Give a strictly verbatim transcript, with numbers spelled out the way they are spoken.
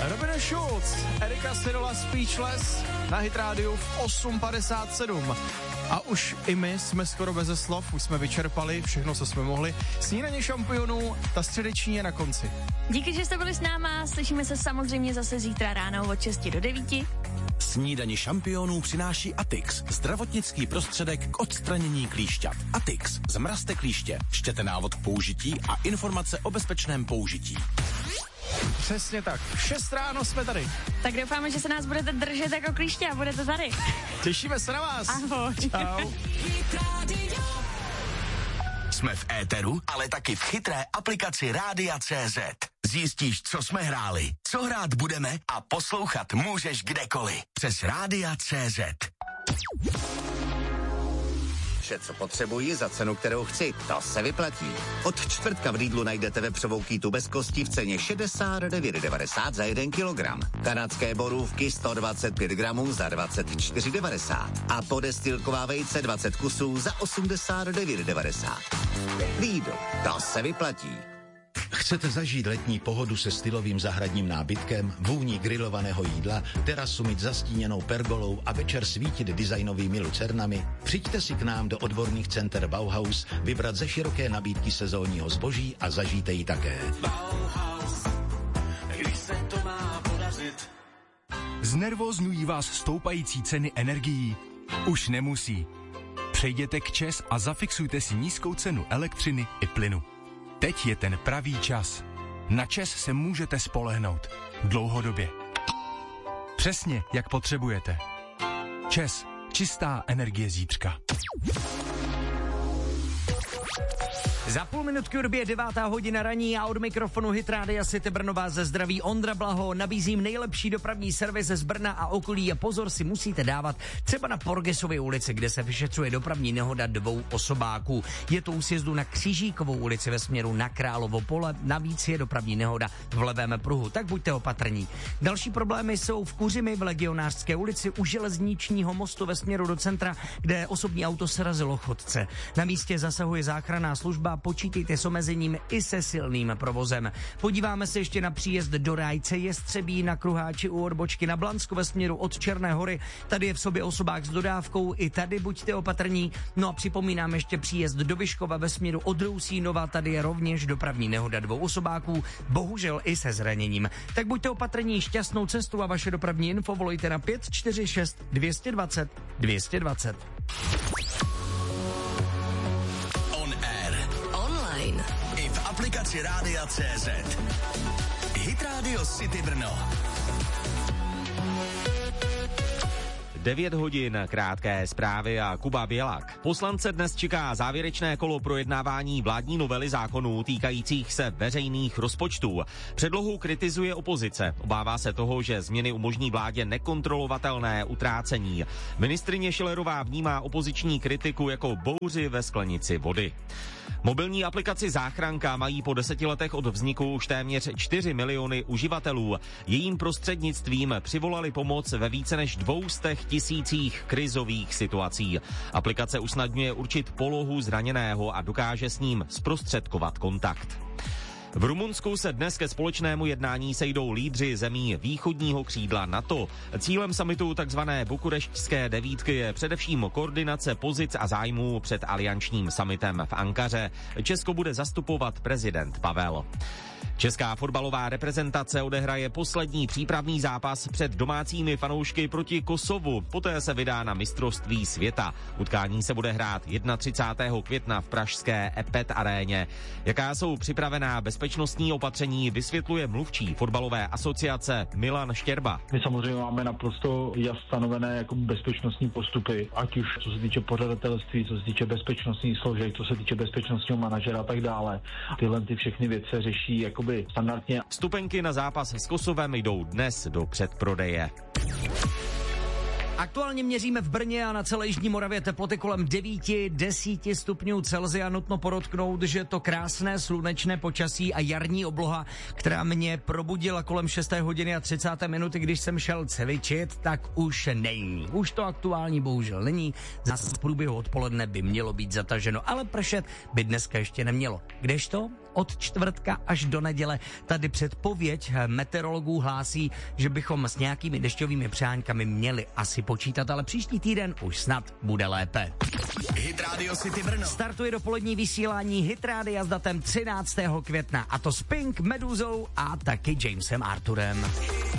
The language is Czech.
Robin Schulz, Erika Sirola Speechless na Hit Rádiu v osm padesát sedm. A už i my jsme skoro beze slov, už jsme vyčerpali všechno, co jsme mohli. Snídaně šampionů, ta středeční je na konci. Díky, že jste byli s náma, slyšíme se samozřejmě zase zítra ráno od šesti do devíti. Snídaně šampionů přináší Atix, zdravotnický prostředek k odstranění klíšťat. Atix, zmrazte klíště, čtěte návod k použití a informace o bezpečném použití. Přesně tak. V šest ráno jsme tady. Tak doufáme, že se nás budete držet jako klíště a budete tady. Těšíme se na vás. Ahoj. Čau. Jsme v éteru, ale taky v chytré aplikaci Rádia tečka cé zet. Zjistíš, co jsme hráli, co hrát budeme a poslouchat můžeš kdekoliv. Přes Rádia tečka cé zet. Vše, co potřebuji za cenu, kterou chci, to se vyplatí. Od čtvrtka v Lidlu najdete vepřovou kýtu bez kosti v ceně šedesát devět devadesát za jeden kilogram. Kanadské borůvky sto dvacet pět gramů za dvacet čtyři devadesát. A podestýlková vejce dvacet kusů za osmdesát devět devadesát. Lidl, to se vyplatí. Chcete zažít letní pohodu se stylovým zahradním nábytkem, vůní grilovaného jídla, terasu mít zastíněnou pergolou a večer svítit designovými lucernami? Přijďte si k nám do odborných center Bauhaus, vybrat ze široké nabídky sezónního zboží a zažijte ji také. Bauhaus, když se to má podařit. Znervózňují vás stoupající ceny energií? Už nemusí. Přejděte k ČEZ a zafixujte si nízkou cenu elektřiny i plynu. Teď je ten pravý čas. Na ČEZ se můžete spolehnout. Dlouhodobě. Přesně, jak potřebujete. ČEZ. Čistá energie zítřka. Za půl minutky od je devátá hodina raní a od mikrofonu Hit Rádia City Brno vás ze zdraví Ondra Blaho. Nabízím nejlepší dopravní servis z Brna a okolí a pozor si musíte dávat třeba na Porgesově ulici, kde se vyšetřuje dopravní nehoda dvou osobáků. Je to u sjezdu na Křižíkovou ulici ve směru na Královo pole, navíc je dopravní nehoda v levém pruhu, tak buďte opatrní. Další problémy jsou v Kuřimi v Legionářské ulici u železničního mostu ve směru do centra, kde osobní auto srazilo chodce. Na místě zasahuje záchranná služba, počítejte s omezením i se silným provozem. Podíváme se ještě na příjezd do Rájce Jestřebí na Kruháči u odbočky na Blansko ve směru od Černé Hory. Tady je v sobě osobák s dodávkou, i tady buďte opatrní. No a připomínám ještě příjezd do Vyškova ve směru od Rousínova, tady je rovněž dopravní nehoda dvou osobáků, bohužel i se zraněním. Tak buďte opatrní, šťastnou cestu a vaše dopravní info volejte na pět čtyři šest dvě dva nula dvě dva nula. I v aplikaci Rádia tečka cé zet. Hit Radio City Brno. devět hodin, krátké zprávy a Kuba Bělak. Poslance dnes čeká závěrečné kolo projednávání vládní novely zákonů týkajících se veřejných rozpočtů. Předlohu kritizuje opozice. Obává se toho, že změny umožní vládě nekontrolovatelné utrácení. Ministryně Schillerová vnímá opoziční kritiku jako bouři ve sklenici vody. Mobilní aplikaci Záchranka mají po deseti letech od vzniku už téměř čtyři miliony uživatelů. Jejím prostřednictvím přivolali pomoc ve více než dvoustech tisících krizových situací. Aplikace usnadňuje určit polohu zraněného a dokáže s ním zprostředkovat kontakt. V Rumunsku se dnes ke společnému jednání sejdou lídři zemí východního křídla NATO. Cílem summitu tzv. Bukureštské devítky je především koordinace pozic a zájmů před aliančním summitem v Ankaře. Česko bude zastupovat prezident Pavel. Česká fotbalová reprezentace odehraje poslední přípravný zápas před domácími fanoušky proti Kosovu. Poté se vydá na mistrovství světa. Utkání se bude hrát třicátého prvního května v pražské Epet aréně. Jaká jsou připravená bezpečnostní opatření, vysvětluje mluvčí fotbalové asociace Milan Štěrba. My samozřejmě máme naprosto jasně stanovené jako bezpečnostní postupy, ať už co se týče pořadatelství, co se týče bezpečnostních složek, co se týče bezpečnostního manažera a tak dále. Tyhle ty všechny věci řeší jako standardně. Vstupenky na zápas s Kosovem jdou dnes do předprodeje. Aktuálně měříme v Brně a na celé jižní Moravě teploty kolem devět deset stupňů Celsia. Nutno podotknout, že to krásné slunečné počasí a jarní obloha, která mě probudila kolem šesté hodiny a třicáté minuty, když jsem šel cvičit, tak už není. Už to aktuální bohužel není. Zase v průběhu odpoledne by mělo být zataženo, ale pršet by dneska ještě nemělo. Kdežto od čtvrtka až do neděle. Tady předpověď meteorologů hlásí, že bychom s nějakými dešťovými přáňkami měli asi počítat, ale příští týden už snad bude lépe. Hit Radio City Brno. Startuje dopolední vysílání Hit Rádia s datem třináctého května, a to s Pink, Meduzou a taky Jamesem Arturem.